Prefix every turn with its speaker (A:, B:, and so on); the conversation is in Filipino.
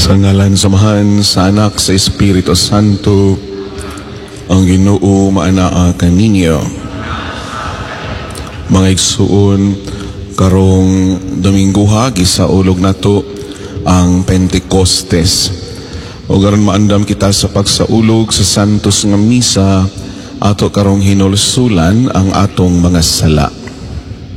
A: Sa ngalan samahan sa Anak sa Espiritu Santo, ang Ginoo maanaa kaninyo. Mga igsuon, karong Domingo hagi sa ulog nato ang Pentecostes. O garon maandam kita sa pagsaulog sa Santos nga Misa, ato karong hinulsulan ang atong mga sala.